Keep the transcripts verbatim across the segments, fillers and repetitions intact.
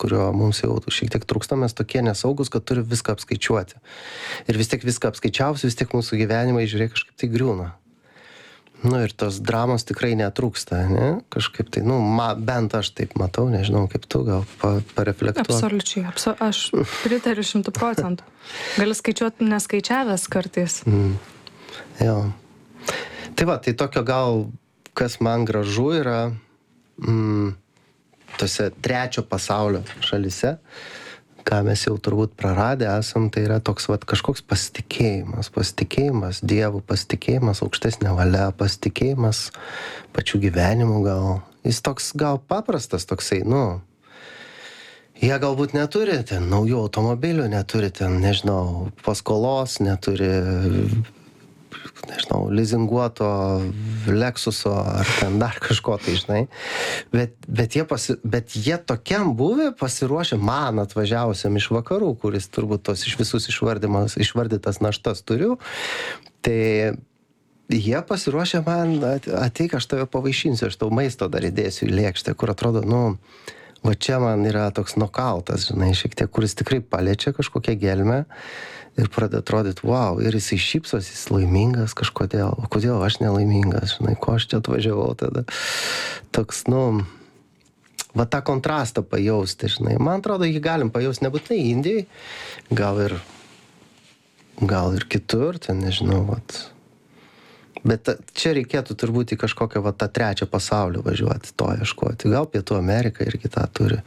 kurio mums jau šiek tiek trūksta, mes tokie nesaugus, kad turi viską apskaičiuoti. Ir vis tiek viską apskaičiavus, vis tiek mūsų gyvenimai, žiūrėk, kažkaip tai griūna. Nu ir tos dramos tikrai netrūksta, ne? Kažkaip tai, nu, ma, bent aš taip matau, nežinau, kaip tu gal pa, pareflektuoji. Absoliučiai, abso, aš pritariu šimtų procentų. Gali skaičiuoti neskaičiavęs kartais. Mm. Jo. Tai va, tai tokio gal, kas man gražu yra mm, tose trečio pasaulio šalyse, ką mes jau turbūt praradę esam, tai yra toks vat, kažkoks pasitikėjimas, pasitikėjimas Dievu, pasitikėjimas aukštesnė valia, pasitikėjimas pačių gyvenimų gal. Jis toks gal paprastas toksai, nu, jie galbūt neturi ten naujų automobilių, neturi ten, nežinau, paskolos, neturi, nežinau, lizinguoto Lexuso ar ten dar kažko tai, žinai. Bet, bet, jie, pasi, bet jie tokiam buvę pasiruošę man atvažiavusiam iš vakarų, kuris turbūt tos iš visus išvardytas naštas turiu, tai jie pasiruošę man, ateik, aš tave pavaišinsiu, aš tau maisto dar įdėsiu į lėkštę, kur atrodo, nu, va čia man yra toks nokautas, žinai, šiek tiek, kuris tikrai paliečia kažkokią gelmę ir pradeda atrodyti, wow, ir jisai šypsos, jis laimingas kažkodėl, o kodėl aš nelaimingas, žinai, ko aš čia atvažiavau tada. Toks, nu, va tą kontrastą pajausti, žinai. Man atrodo, jį galim pajausti nebūtinai Indijai, gal ir, gal ir kitur, ten nežinau, vat. Bet čia reikėtų turbūt į kažkokią va tą trečią pasaulį važiuoti, to ieškoti. Gal Pietų Amerika irgi tą turi.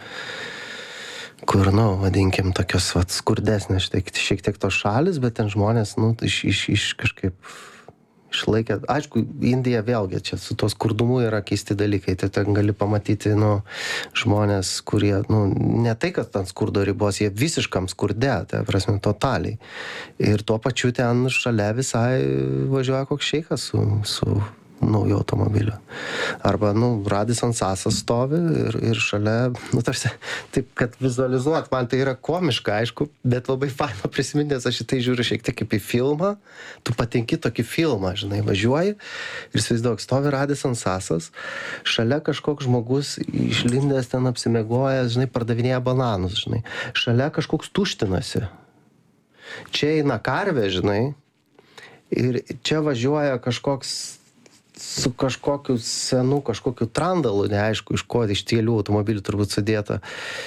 Kur, nu, vadinkim, tokios vat, skurdesnės šiek tiek tos šalis, bet ten žmonės, nu, iš, iš, iš kažkaip išlaikė. Aišku, Indija vėlgi čia su to skurdumu yra keisti dalykai. Tai ten gali pamatyti, nu, žmonės, kurie, nu, ne tai, kad ten skurdo ribos, jie visiškam skurde, tai prasme, totaliai. Ir tuo pačiu ten šalia visai važiuoja koks šeikas su, su naujo automobilio. Arba, nu, Radisson Sasas stovi ir, ir šalia, nu, tarsi, taip, kad vizualizuot, man tai yra komiška, aišku, bet labai faina prisiminti, nes aš į tai žiūriu šiek tiek kaip į filmą, tu patenki tokį filmą, žinai, važiuoji ir įsivaizduok, stovi Radisson Sasas, šalia kažkoks žmogus išlindęs ten apsimegojęs, žinai, pardavinėja bananus, žinai, šalia kažkoks tuštinasi. Čia eina karvė, žinai, ir čia važiuoja kažkoks su kažkokiu senu, kažkokiu trandalu, neaišku, iš ko, iš tielių automobilių turbūt sudėta.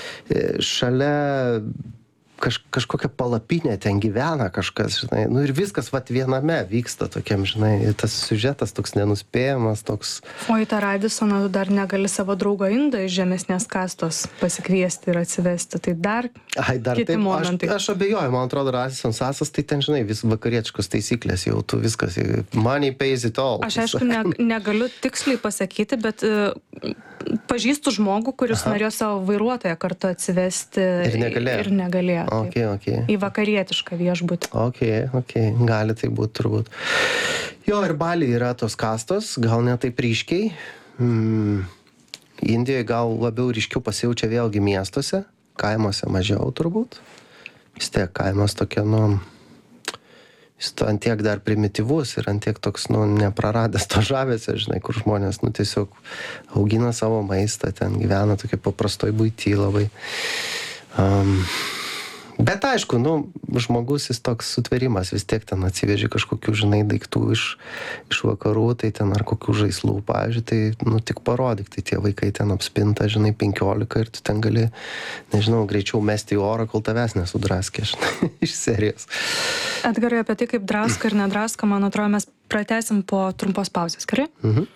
Šalia kaž, kažkokia palapinė ten gyvena kažkas, žinai. Nu ir viskas vat viename vyksta tokiam, žinai. Tas siužetas toks nenuspėjamas, toks... O į tą Radissoną tu dar negali savo draugo indą iš žemesnės kastos pasikviesti ir atsivesti. Tai dar, Ai, dar kiti taip, momentai. Aš, aš abejoju, man atrodo, Radisson Sasas, tai ten, žinai, vis vakarietiškos taisyklės jau, tu viskas, money pays it all. Aš aišku ne, negaliu tiksliai pasakyti, bet uh, pažįstu žmogų, kuris Aha. norėjo savo vairuotoją kartu atsivesti ir negalėjo. Ir negalėjo okay, okay. Į vakarietišką viešbutį. Ok, ok, gali tai būti turbūt. Jo, ir Bali yra tos kastos, gal ne taip ryškiai. Hmm. Indijoje gal labiau ryškiau pasijaučia vėlgi miestuose, kaimuose mažiau turbūt. Vis tiek kaimas tokia, nu, jis ant tiek dar primityvus ir ant tiek toks, nu, nepraradęs to žavesio, žinai, kur žmonės, nu, tiesiog augina savo maistą, ten gyvena tokia paprastoj buity labai. Um, bet aišku, nu, žmogus jis toks sutverimas, vis tiek ten atsiveži kažkokių, žinai, daiktų iš, iš vakarų, tai ten ar kokių žaislų, pavyzdžiui, tai, nu, tik parodyk, tai tie vaikai ten apspinta, žinai, penkiolika ir tu ten gali, nežinau, greičiau mesti į orą, kol tavęs nesudraskė, žinai, iš serijos. Edgarai, apie tai, kaip draska ir nedraska, man atrodo, mes pratęsim po trumpos pauzės, gerai? Mhm.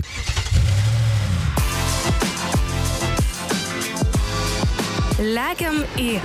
Lekiam į...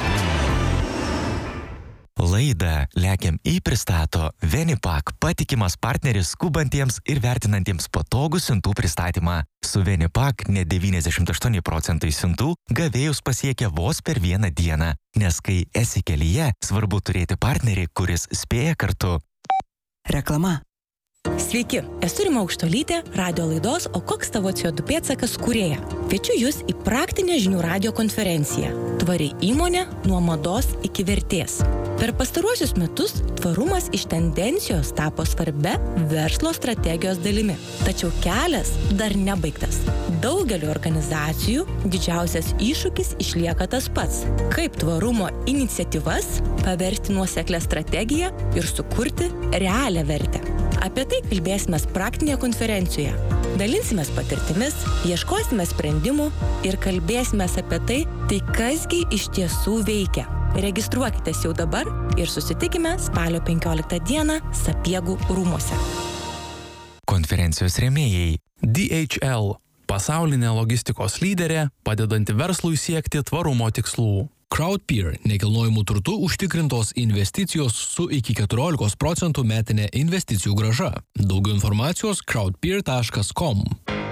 Laidą Lekiam į pristato Venipak, patikimas partneris skubantiems ir vertinantiems patogų siuntų pristatymą. Su Venipak net devyniasdešimt aštuoni procentai siuntų gavėjus pasiekia vos per vieną dieną, nes kai esi kelyje, svarbu turėti partnerį, kuris spėja kartu. Reklama. Sveiki, esu Rima Aukštuolytė, radio laidos O koks tavo C O du pėdsakas kūrėja. Kviečiu jūs į praktinę žinių radio konferenciją Tvari įmonė nuo mados iki vertės. Per pastaruosius metus tvarumas iš tendencijos tapo svarbia verslo strategijos dalimi. Tačiau kelias dar nebaigtas. Daugeliu organizacijų didžiausias iššūkis išlieka tas pats. Kaip tvarumo iniciatyvas paversti nuoseklią strategiją ir sukurti realią vertę. Apie tai kalbėsime praktinėje konferencijoje. Dalinsimės patirtimis, ieškosime sprendimų ir kalbėsime apie tai, tai kasgi iš tiesų veikia. Registruokitės jau dabar ir susitikime spalio penkioliktą dieną Sapiegų rūmuose. Konferencijos rėmėjai D H L – pasaulinė logistikos lyderė, padedanti verslui siekti tvarumo tikslų. Crowdpeer – nekilnojamų turtų užtikrintos investicijos su iki keturiolikos procentų metinė investicijų grąža. Daugiau informacijos crowdpeer taškas com.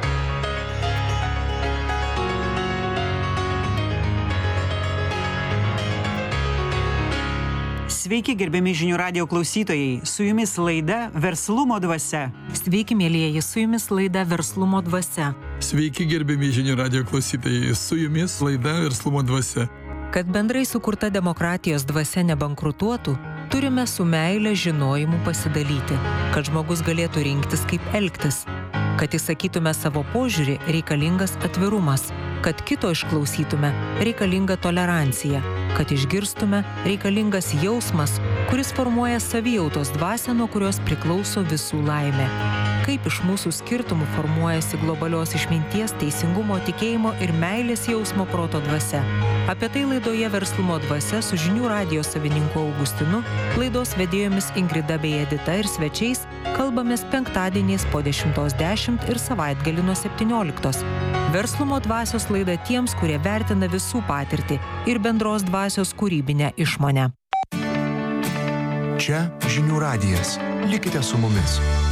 Sveiki, gerbiami žinių radijo klausytojai. Su jumis laida Verslumo dvasia. Sveiki, mielieji, su jumis laida Verslumo dvasia. Sveiki, gerbiami žinių radijo klausytojai. Su jumis laida Verslumo dvasia. Kad bendrai sukurta demokratijos dvasia nebankrutuotų, turime su meile žinojimu pasidalyti, kad žmogus galėtų rinktis, kaip elgtis. Kad įsakytume savo požiūrį, reikalingas atvirumas. Kad kito išklausytume, reikalinga tolerancija. Kad išgirstume, reikalingas jausmas, kuris formuoja savijautos dvasią, nuo kurios priklauso visų laimė. Kaip iš mūsų skirtumų formuojasi globalios išminties, teisingumo, tikėjimo ir meilės jausmo proto dvasia. Apie tai laidoje Verslumo dvasia su žinių radijo savininku Augustinu, laidos vedėjomis Ingrida bei Edita ir svečiais kalbamės penktadieniais po dešimtos dešimt ir savaitgalį nuo septynioliktos. Verslumo dvasios laida tiems, kurie vertina visų patirtį ir bendros dvasios kūrybinę išmonę. Čia žinių radijas. Likite su mumis.